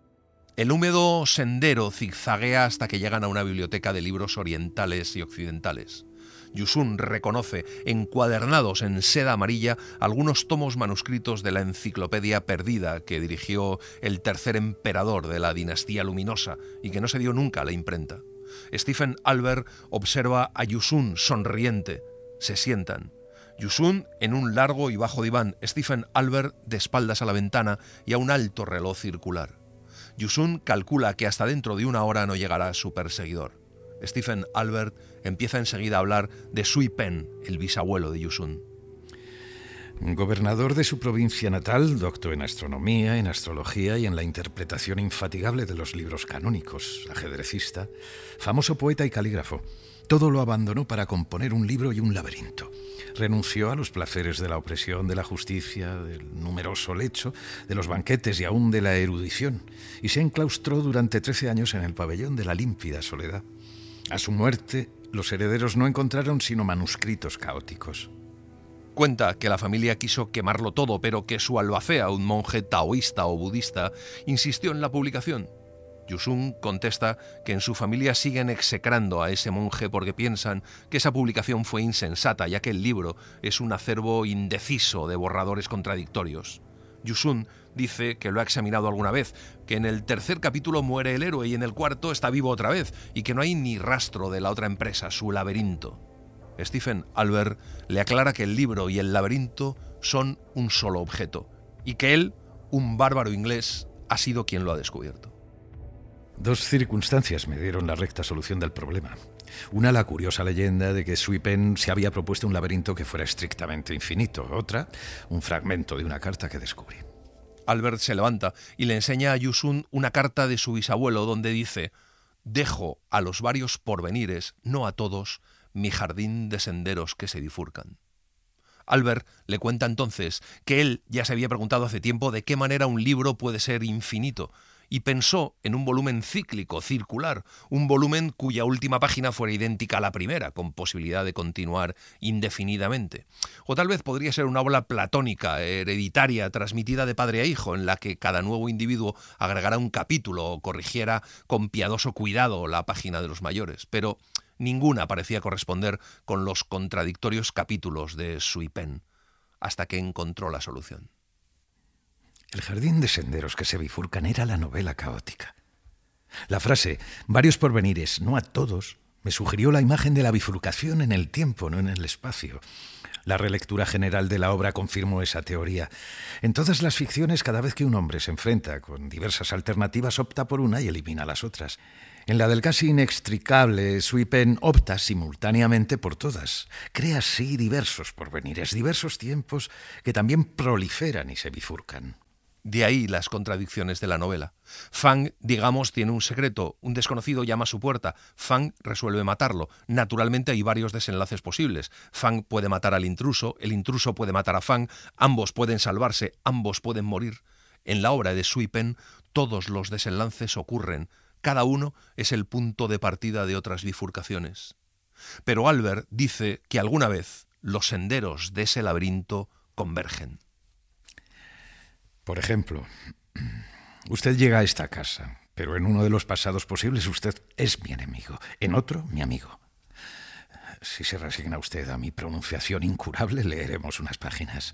El húmedo sendero zigzaguea hasta que llegan a una biblioteca de libros orientales y occidentales. Yusun reconoce, encuadernados en seda amarilla, algunos tomos manuscritos de la enciclopedia perdida que dirigió el tercer emperador de la dinastía luminosa y que no se dio nunca a la imprenta. Stephen Albert observa a Yusun sonriente. Se sientan. Yusun en un largo y bajo diván, Stephen Albert de espaldas a la ventana y a un alto reloj circular. Yusun calcula que hasta dentro de una hora no llegará su perseguidor. Stephen Albert empieza enseguida a hablar de Sui Pen, el bisabuelo de Yusun. Gobernador de su provincia natal, doctor en astronomía, en astrología y en la interpretación infatigable de los libros canónicos, ajedrecista, famoso poeta y calígrafo. Todo lo abandonó para componer un libro y un laberinto. Renunció a los placeres de la opresión, de la justicia, del numeroso lecho, de los banquetes y aún de la erudición, y se enclaustró durante trece años en el pabellón de la límpida soledad. A su muerte, los herederos no encontraron sino manuscritos caóticos. Cuenta que la familia quiso quemarlo todo, pero que su albacea, un monje taoísta o budista, insistió en la publicación. Yusun contesta que en su familia siguen execrando a ese monje porque piensan que esa publicación fue insensata, ya que el libro es un acervo indeciso de borradores contradictorios. Yusun dice que lo ha examinado alguna vez, que en el tercer capítulo muere el héroe y en el cuarto está vivo otra vez, y que no hay ni rastro de la otra empresa, su laberinto. Stephen Albert le aclara que el libro y el laberinto son un solo objeto, y que él, un bárbaro inglés, ha sido quien lo ha descubierto. Dos circunstancias me dieron la recta solución del problema. Una, la curiosa leyenda de que Sui Pen se había propuesto un laberinto que fuera estrictamente infinito. Otra, un fragmento de una carta que descubrí. Albert se levanta y le enseña a Yusun una carta de su bisabuelo donde dice: «Dejo a los varios porvenires, no a todos, mi jardín de senderos que se bifurcan». Albert le cuenta entonces que él ya se había preguntado hace tiempo de qué manera un libro puede ser infinito, y pensó en un volumen cíclico, circular, un volumen cuya última página fuera idéntica a la primera, con posibilidad de continuar indefinidamente. O tal vez podría ser una obra platónica, hereditaria, transmitida de padre a hijo, en la que cada nuevo individuo agregara un capítulo o corrigiera con piadoso cuidado la página de los mayores, pero ninguna parecía corresponder con los contradictorios capítulos de Sui Pen. hasta que encontró la solución. El jardín de senderos que se bifurcan era la novela caótica. La frase «varios porvenires, no a todos», me sugirió la imagen de la bifurcación en el tiempo, no en el espacio. La relectura general de la obra confirmó esa teoría. En todas las ficciones, cada vez que un hombre se enfrenta con diversas alternativas, opta por una y elimina las otras. En la del casi inextricable Sui Pen opta simultáneamente por todas. Crea así diversos porvenires, diversos tiempos que también proliferan y se bifurcan. De ahí las contradicciones de la novela. Fang, digamos, tiene un secreto. Un desconocido llama a su puerta. Fang resuelve matarlo. Naturalmente hay varios desenlaces posibles. Fang puede matar al intruso, el intruso puede matar a Fang, ambos pueden salvarse, ambos pueden morir. En la obra de Sui Pen, todos los desenlaces ocurren. Cada uno es el punto de partida de otras bifurcaciones. Pero Albert dice que alguna vez los senderos de ese laberinto convergen. Por ejemplo, usted llega a esta casa, pero en uno de los pasados posibles usted es mi enemigo, en otro mi amigo. Si se resigna usted a mi pronunciación incurable, leeremos unas páginas.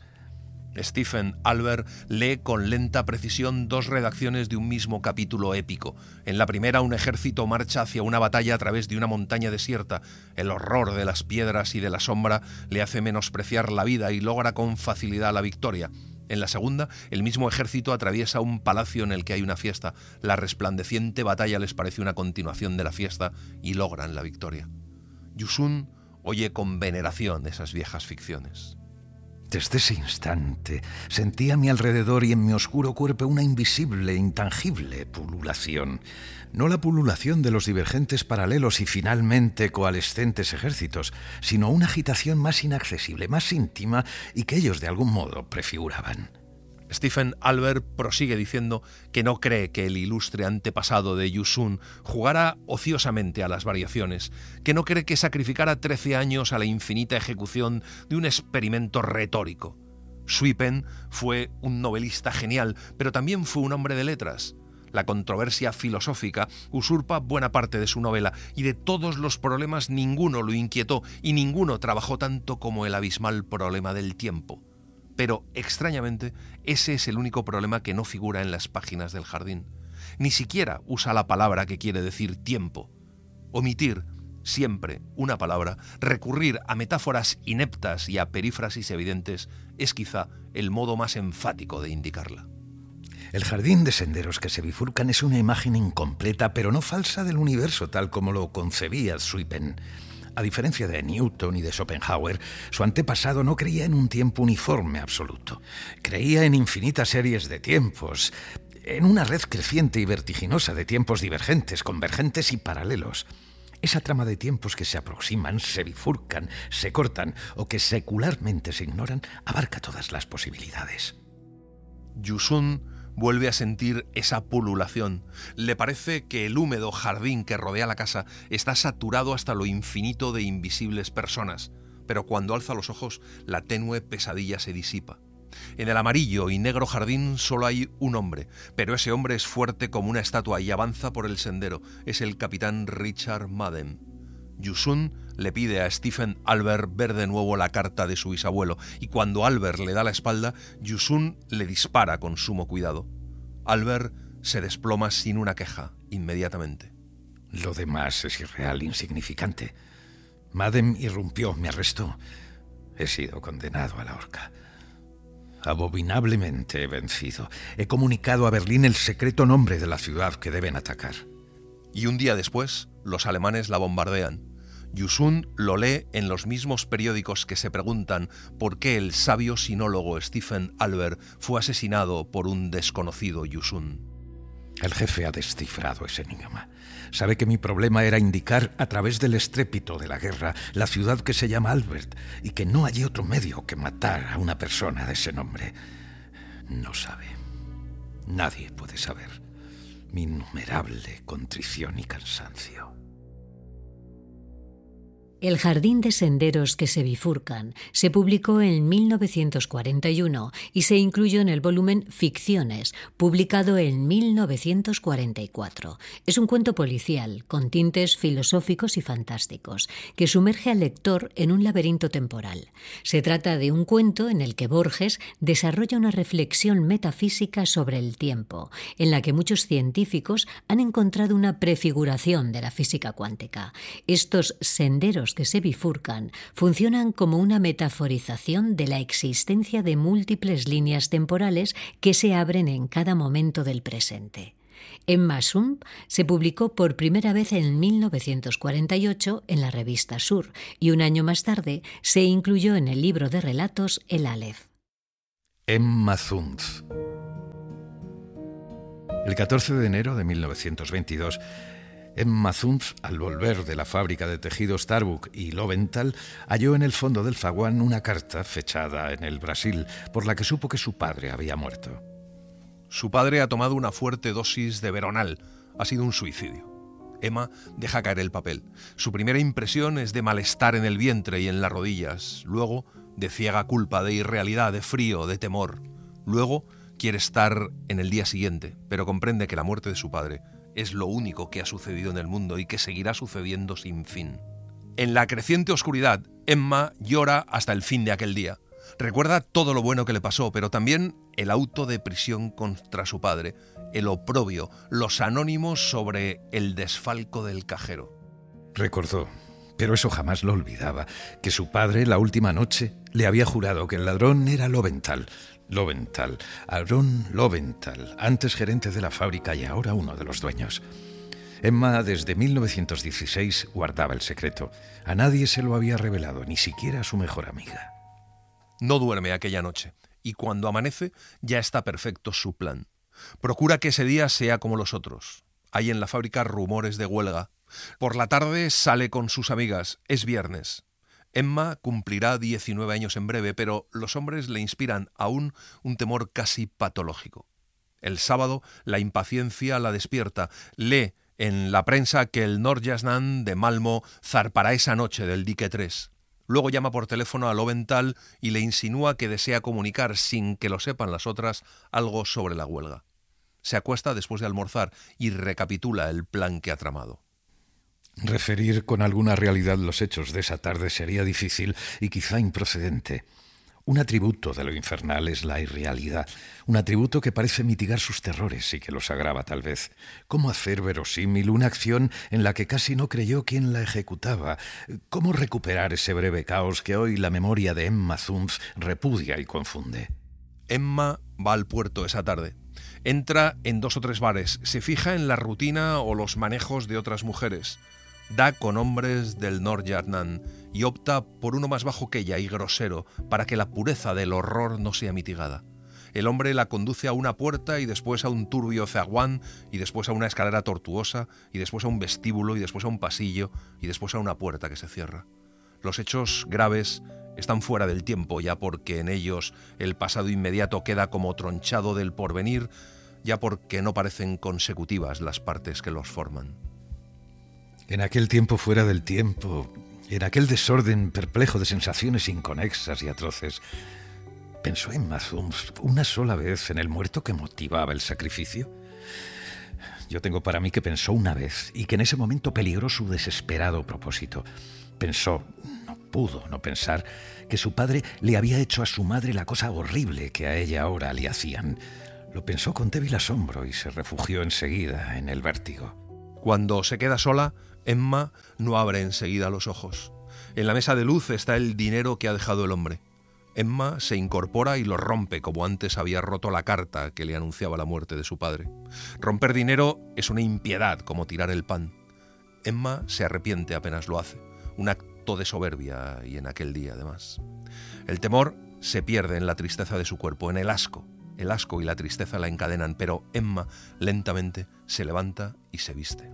Stephen Albert lee con lenta precisión dos redacciones de un mismo capítulo épico. En la primera, un ejército marcha hacia una batalla a través de una montaña desierta. El horror de las piedras y de la sombra le hace menospreciar la vida y logra con facilidad la victoria. En la segunda, el mismo ejército atraviesa un palacio en el que hay una fiesta. La resplandeciente batalla les parece una continuación de la fiesta y logran la victoria. Yu Sun oye con veneración esas viejas ficciones. Desde ese instante sentí a mi alrededor y en mi oscuro cuerpo una invisible, intangible pululación. No la pululación de los divergentes paralelos y finalmente coalescentes ejércitos, sino una agitación más inaccesible, más íntima y que ellos de algún modo prefiguraban. Stephen Albert prosigue diciendo que no cree que el ilustre antepasado de Yu Sun jugara ociosamente a las variaciones, que no cree que sacrificara trece años a la infinita ejecución de un experimento retórico. Sui Pen fue un novelista genial, pero también fue un hombre de letras. La controversia filosófica usurpa buena parte de su novela y de todos los problemas ninguno lo inquietó y ninguno trabajó tanto como el abismal problema del tiempo. Pero, extrañamente, ese es el único problema que no figura en las páginas del jardín. Ni siquiera usa la palabra que quiere decir tiempo. Omitir siempre una palabra, recurrir a metáforas ineptas y a perífrasis evidentes, es quizá el modo más enfático de indicarla. El jardín de senderos que se bifurcan es una imagen incompleta, pero no falsa del universo tal como lo concebía Sui Pen. A diferencia de Newton y de Schopenhauer, su antepasado no creía en un tiempo uniforme absoluto. Creía en infinitas series de tiempos, en una red creciente y vertiginosa de tiempos divergentes, convergentes y paralelos. Esa trama de tiempos que se aproximan, se bifurcan, se cortan o que secularmente se ignoran, abarca todas las posibilidades. Yu Sun vuelve a sentir esa pululación. Le parece que el húmedo jardín que rodea la casa está saturado hasta lo infinito de invisibles personas, pero cuando alza los ojos, la tenue pesadilla se disipa. En el amarillo y negro jardín solo hay un hombre, pero ese hombre es fuerte como una estatua y avanza por el sendero. Es el capitán Richard Madden. Yu Sun le pide a Stephen Albert ver de nuevo la carta de su bisabuelo, y cuando Albert le da la espalda, Yu Sun le dispara con sumo cuidado. Albert se desploma sin una queja inmediatamente. Lo demás es irreal, insignificante. Madden irrumpió, me arrestó. He sido condenado a la horca. Abominablemente he vencido. He comunicado a Berlín el secreto nombre de la ciudad que deben atacar. Y un día después, los alemanes la bombardean. Yu Sun lo lee en los mismos periódicos que se preguntan por qué el sabio sinólogo Stephen Albert fue asesinado por un desconocido Yu Sun. El jefe ha descifrado ese enigma. Sabe que mi problema era indicar a través del estrépito de la guerra la ciudad que se llama Albert y que no hay otro medio que matar a una persona de ese nombre. No sabe. Nadie puede saber mi innumerable contrición y cansancio. El jardín de senderos que se bifurcan se publicó en mil novecientos cuarenta y uno y se incluyó en el volumen Ficciones, publicado en mil novecientos cuarenta y cuatro. Es un cuento policial con tintes filosóficos y fantásticos que sumerge al lector en un laberinto temporal. Se trata de un cuento en el que Borges desarrolla una reflexión metafísica sobre el tiempo, en la que muchos científicos han encontrado una prefiguración de la física cuántica. Estos senderos que se bifurcan funcionan como una metaforización de la existencia de múltiples líneas temporales que se abren en cada momento del presente. Emma Sump se publicó por primera vez en mil novecientos cuarenta y ocho en la revista Sur y un año más tarde se incluyó en el libro de relatos El Aleph. Emma Sump. El catorce de enero de mil novecientos veintidós, Emma Sump, al volver de la fábrica de tejidos Starbuck y Loventhal, halló en el fondo del zaguán una carta fechada en el Brasil, por la que supo que su padre había muerto. Su padre ha tomado una fuerte dosis de Veronal. Ha sido un suicidio. Emma deja caer el papel. Su primera impresión es de malestar en el vientre y en las rodillas. Luego, de ciega culpa, de irrealidad, de frío, de temor. Luego, quiere estar en el día siguiente, pero comprende que la muerte de su padre es lo único que ha sucedido en el mundo y que seguirá sucediendo sin fin. En la creciente oscuridad, Emma llora hasta el fin de aquel día. Recuerda todo lo bueno que le pasó, pero también el auto de prisión contra su padre, el oprobio, los anónimos sobre el desfalco del cajero. Recordó, pero eso jamás lo olvidaba, que su padre la última noche le había jurado que el ladrón era Loventhal. Loventhal, Aaron Loventhal, antes gerente de la fábrica y ahora uno de los dueños. Emma desde mil novecientos dieciséis guardaba el secreto. A nadie se lo había revelado, ni siquiera a su mejor amiga. No duerme aquella noche, y cuando amanece ya está perfecto su plan. Procura que ese día sea como los otros. Hay en la fábrica rumores de huelga. Por la tarde sale con sus amigas. Es viernes. Emma cumplirá diecinueve años en breve, pero los hombres le inspiran aún un temor casi patológico. El sábado la impaciencia la despierta. Lee en la prensa que el Nordsjælland de Malmö zarpará esa noche del dique tres. Luego llama por teléfono a Loventhal y le insinúa que desea comunicar, sin que lo sepan las otras, algo sobre la huelga. Se acuesta después de almorzar y recapitula el plan que ha tramado. Referir con alguna realidad los hechos de esa tarde sería difícil y quizá improcedente. Un atributo de lo infernal es la irrealidad, un atributo que parece mitigar sus terrores y que los agrava tal vez. ¿Cómo hacer verosímil una acción en la que casi no creyó quien la ejecutaba? ¿Cómo recuperar ese breve caos que hoy la memoria de Emma Sump repudia y confunde? Emma va al puerto esa tarde. Entra en dos o tres bares, se fija en la rutina o los manejos de otras mujeres. Da con hombres del Nordsjælland y opta por uno más bajo que ella y grosero para que la pureza del horror no sea mitigada. El hombre la conduce a una puerta y después a un turbio zaguán y después a una escalera tortuosa y después a un vestíbulo y después a un pasillo y después a una puerta que se cierra. Los hechos graves están fuera del tiempo, ya porque en ellos el pasado inmediato queda como tronchado del porvenir, ya porque no parecen consecutivas las partes que los forman. En aquel tiempo fuera del tiempo, en aquel desorden perplejo de sensaciones inconexas y atroces, ¿pensó Emma Sump una sola vez en el muerto que motivaba el sacrificio? Yo tengo para mí que pensó una vez y que en ese momento peligró su desesperado propósito. Pensó, no pudo no pensar, que su padre le había hecho a su madre la cosa horrible que a ella ahora le hacían. Lo pensó con débil asombro y se refugió enseguida en el vértigo. Cuando se queda sola, Emma no abre enseguida los ojos. En la mesa de luz está el dinero que ha dejado el hombre. Emma se incorpora y lo rompe como antes había roto la carta que le anunciaba la muerte de su padre. Romper dinero es una impiedad como tirar el pan. Emma se arrepiente apenas lo hace. Un acto de soberbia, y en aquel día además. El temor se pierde en la tristeza de su cuerpo, en el asco. El asco y la tristeza la encadenan, pero Emma lentamente se levanta y se viste.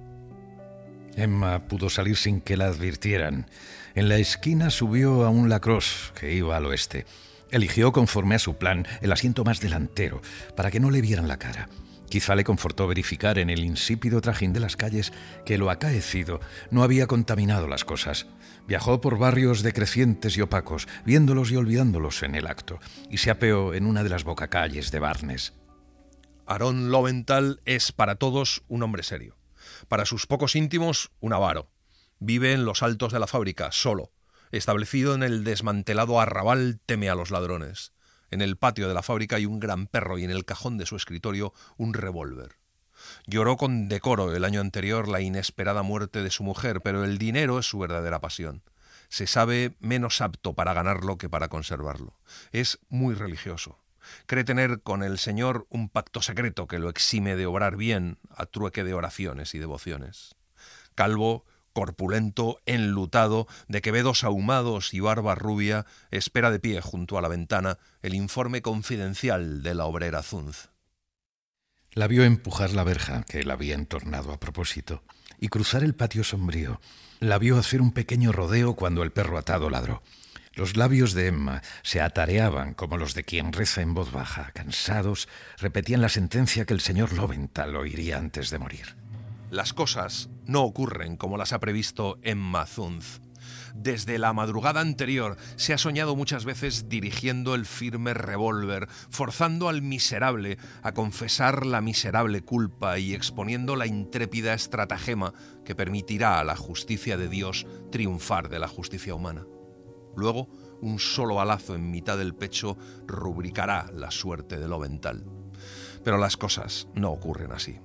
Emma pudo salir sin que la advirtieran. En la esquina subió a un Lacrosse que iba al oeste. Eligió, conforme a su plan, el asiento más delantero, para que no le vieran la cara. Quizá le confortó verificar en el insípido trajín de las calles que lo acaecido no había contaminado las cosas. Viajó por barrios decrecientes y opacos, viéndolos y olvidándolos en el acto, y se apeó en una de las bocacalles de Barnes. Aaron Lowenthal es para todos un hombre serio. Para sus pocos íntimos, un avaro. Vive en los altos de la fábrica, solo. Establecido en el desmantelado arrabal, teme a los ladrones. En el patio de la fábrica hay un gran perro y en el cajón de su escritorio un revólver. Lloró con decoro el año anterior la inesperada muerte de su mujer, pero el dinero es su verdadera pasión. Se sabe menos apto para ganarlo que para conservarlo. Es muy religioso. Cree tener con el Señor un pacto secreto que lo exime de obrar bien a trueque de oraciones y devociones. Calvo, corpulento, enlutado, de quevedos ahumados y barba rubia, espera de pie junto a la ventana el informe confidencial de la obrera Zunz. La vio empujar la verja, que la había entornado a propósito, y cruzar el patio sombrío. La vio hacer un pequeño rodeo cuando el perro atado ladró. Los labios de Emma se atareaban como los de quien reza en voz baja. Cansados, repetían la sentencia que el señor Lowenthal oiría antes de morir. Las cosas no ocurren como las ha previsto Emma Zunz. Desde la madrugada anterior se ha soñado muchas veces dirigiendo el firme revólver, forzando al miserable a confesar la miserable culpa y exponiendo la intrépida estratagema que permitirá a la justicia de Dios triunfar de la justicia humana. Luego, un solo balazo en mitad del pecho rubricará la suerte de Lowenthal. Pero las cosas no ocurren así.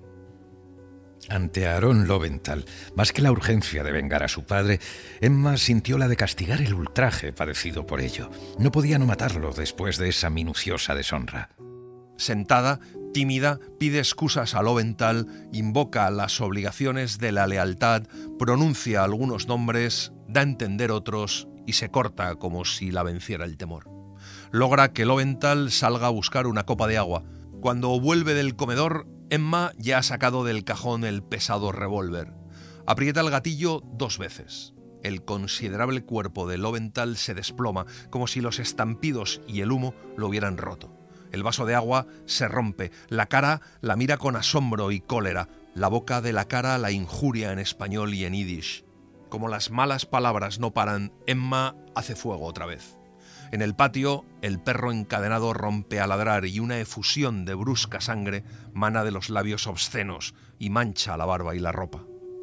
Ante Aaron Lowenthal, más que la urgencia de vengar a su padre, Emma sintió la de castigar el ultraje padecido por ello. No podía no matarlo después de esa minuciosa deshonra. Sentada, tímida, pide excusas a Lowenthal, invoca las obligaciones de la lealtad, pronuncia algunos nombres, da a entender otros y se corta como si la venciera el temor. Logra que Lowenthal salga a buscar una copa de agua. Cuando vuelve del comedor, Emma ya ha sacado del cajón el pesado revólver. Aprieta el gatillo dos veces. El considerable cuerpo de Lowenthal se desploma, como si los estampidos y el humo lo hubieran roto. El vaso de agua se rompe, la cara la mira con asombro y cólera, la boca de la cara la injuria en español y en yiddish. Como las malas palabras no paran, Emma hace fuego otra vez. En el patio, el perro encadenado rompe a ladrar y una efusión de brusca sangre mana de los labios obscenos y mancha la barba y la ropa.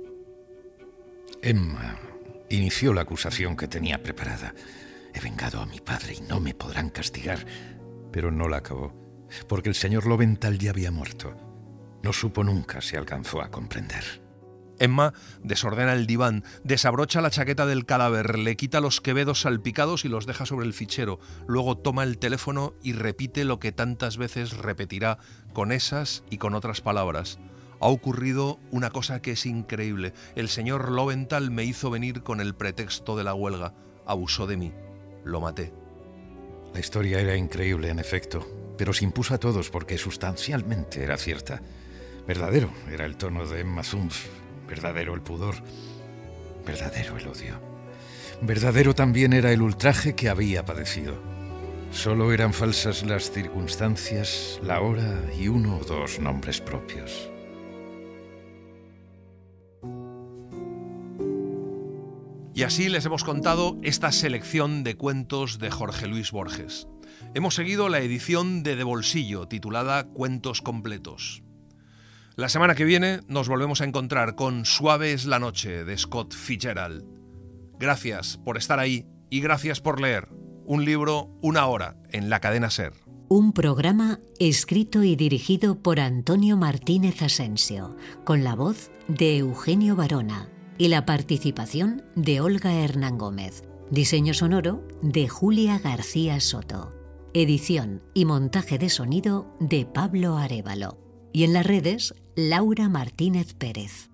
Emma inició la acusación que tenía preparada. He vengado a mi padre y no me podrán castigar. Pero no la acabó, porque el señor Lowenthal ya había muerto. No supo nunca si alcanzó a comprender. Emma desordena el diván, desabrocha la chaqueta del cadáver, le quita los quevedos salpicados y los deja sobre el fichero. Luego toma el teléfono y repite lo que tantas veces repetirá con esas y con otras palabras. Ha ocurrido una cosa que es increíble. El señor Lowenthal me hizo venir con el pretexto de la huelga. Abusó de mí. Lo maté. La historia era increíble, en efecto, pero se impuso a todos porque sustancialmente era cierta. Verdadero era el tono de Emma Zunz. Verdadero el pudor, verdadero el odio. Verdadero también era el ultraje que había padecido. Solo eran falsas las circunstancias, la hora y uno o dos nombres propios. Y así les hemos contado esta selección de cuentos de Jorge Luis Borges. Hemos seguido la edición de De Bolsillo, titulada Cuentos Completos. La semana que viene nos volvemos a encontrar con Suave es la noche, de Scott Fitzgerald. Gracias por estar ahí y gracias por leer. Un libro, una hora, en la cadena SER. Un programa escrito y dirigido por Antonio Martínez Asensio, con la voz de Eugenio Barona y la participación de Olga Hernán Gómez. Diseño sonoro de Julia García Soto. Edición y montaje de sonido de Pablo Arévalo. Y en las redes, Laura Martínez Pérez.